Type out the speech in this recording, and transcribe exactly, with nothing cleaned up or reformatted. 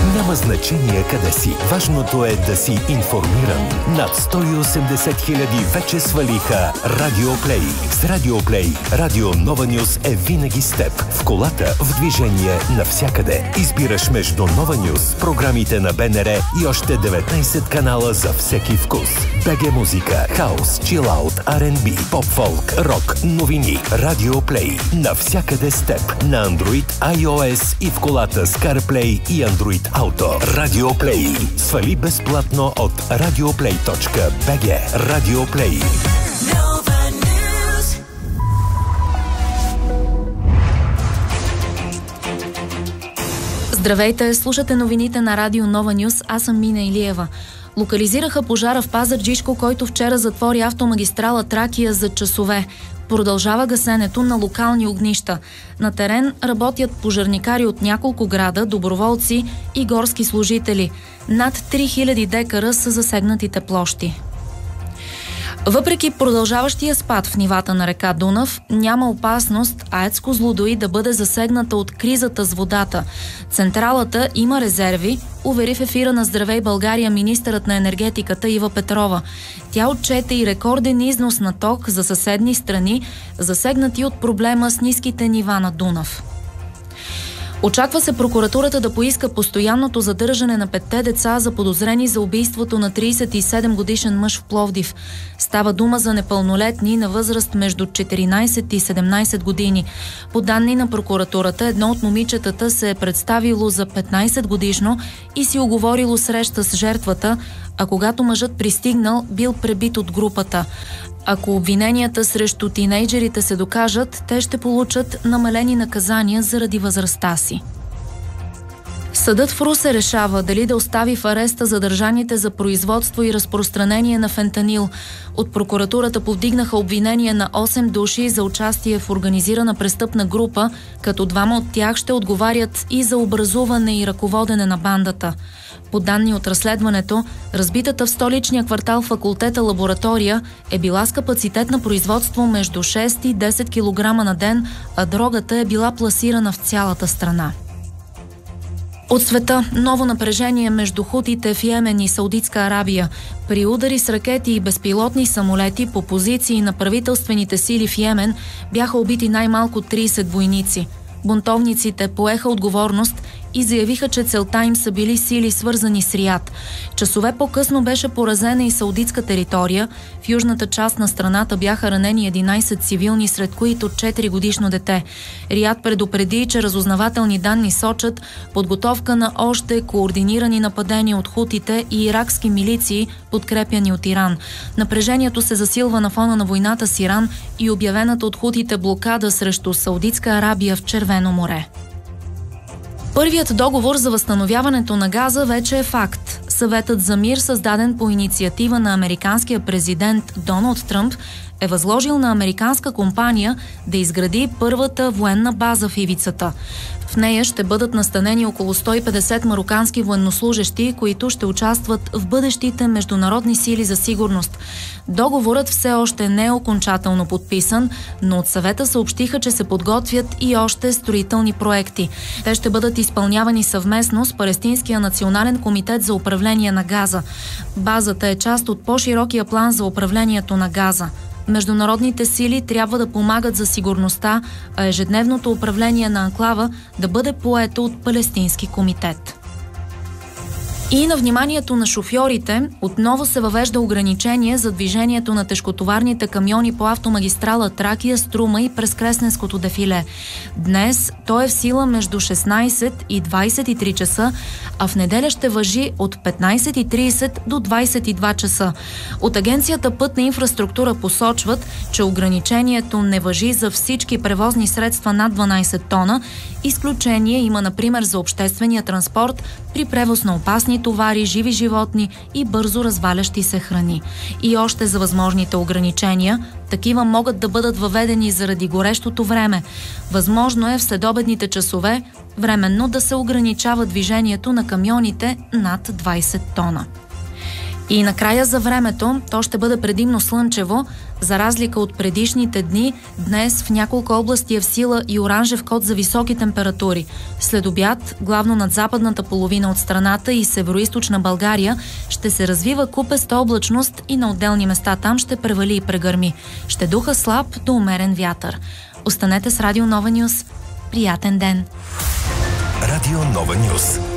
Няма значение къде си. Важното е да си информиран. Над сто и осемдесет хиляди вече свалиха Радио Плей. С Радио Плей Радио Нова Нюз е винаги с теб. В колата, в движение, навсякъде. Избираш между Нова Нюз, програмите на БНР и още деветнайсет канала за всеки вкус. БГ музика, хаус, чилаут, Ар енд Би, поп-фолк, рок, новини. Радио Плей. Навсякъде с теб. На Android, iOS и в колата с CarPlay и Android Auto. Радио Плей. Свали безплатно от радиоплей точка би джи. Радио Плей. Здравейте, слушате новините на Радио Нова Нюз. Аз съм Мина Илиева. Локализираха пожара в Пазарджишко, който вчера затвори автомагистрала Тракия за часове. Продължава гасенето на локални огнища. На терен работят пожарникари от няколко града, доброволци и горски служители. Над три хиляди декара са засегнатите площи. Въпреки продължаващия спад в нивата на река Дунав, няма опасност АЕЦ Козлодуй да бъде засегната от кризата с водата. Централата има резерви, увери в ефира на Здравей България министърът на енергетиката Ива Петрова. Тя отчете и рекорден износ на ток за съседни страни, засегнати от проблема с ниските нива на Дунав. Очаква се прокуратурата да поиска постоянното задържане на петте деца за подозрени за убийството на трийсет и седем годишен мъж в Пловдив. Става дума за непълнолетни на възраст между четиринайсет и седемнайсет години. По данни на прокуратурата, едно от момичетата се е представило за петнайсет годишно и си уговорило среща с жертвата, а когато мъжът пристигнал, бил пребит от групата. Ако обвиненията срещу тинейджерите се докажат, те ще получат намалени наказания заради възрастта си. Съдът в Русе решава дали да остави в ареста задържаните за производство и разпространение на фентанил. От прокуратурата повдигнаха обвинения на осем души за участие в организирана престъпна група, като двама от тях ще отговарят и за образуване и ръководене на бандата. По данни от разследването, разбитата в столичния квартал факултета лаборатория е била с капацитет на производство между шест и десет килограма на ден, а дрогата е била пласирана в цялата страна. От света ново напрежение между хутите в Йемен и Саудитска Арабия. При удари с ракети и безпилотни самолети по позиции на правителствените сили в Йемен бяха убити най-малко трийсет войници. Бунтовниците поеха отговорност и заявиха, че целта им са били сили, свързани с Риад. Часове по-късно беше поразена и саудитска територия. В южната част на страната бяха ранени единайсет цивилни, сред които четири годишно дете. Риад предупреди, че разузнавателни данни сочат подготовка на още координирани нападения от хутите и иракски милиции, подкрепяни от Иран. Напрежението се засилва на фона на войната с Иран и обявената от хутите блокада срещу Саудитска Арабия в Червено море. Първият договор за възстановяването на газа вече е факт. Съветът за мир, създаден по инициатива на американския президент Доналд Тръмп, е възложил на американска компания да изгради първата военна база в ивицата. В нея ще бъдат настанени около сто и петдесет марокански военнослужещи, които ще участват в бъдещите международни сили за сигурност. Договорът все още не е окончателно подписан, но от съвета съобщиха, че се подготвят и още строителни проекти. Те ще бъдат изпълнявани съвместно с Палестинския национален комитет за управление на газа. Базата е част от по-широкия план за управлението на газа. Международните сили трябва да помагат за сигурността, а ежедневното управление на анклава да бъде поето от Палестински комитет. И на вниманието на шофьорите отново се въвежда ограничение за движението на тежкотоварните камиони по автомагистрала Тракия, Струма и през Кресненското дефиле. Днес то е в сила между шестнайсет и двайсет и три часа, а в неделя ще важи от петнайсет и трийсет до двайсет и два часа. От агенцията Пътна инфраструктура посочват, че ограничението не важи за всички превозни средства над дванайсет тона. Изключение има, например, за обществения транспорт при превоз на опасни товари, живи животни и бързо развалящи се храни. И още за възможните ограничения. Такива могат да бъдат въведени заради горещото време. Възможно е в следобедните часове временно да се ограничава движението на камионите над двайсет тона. И накрая за времето, то ще бъде предимно слънчево, за разлика от предишните дни. Днес в няколко области е в сила и оранжев код за високи температури. След обяд, главно над западната половина от страната и североизточна България, ще се развива купеста облачност и на отделни места там ще превали и прегърми. Ще духа слаб до умерен вятър. Останете с Радио Нова Нюс. Приятен ден! Радио Нова Нюс.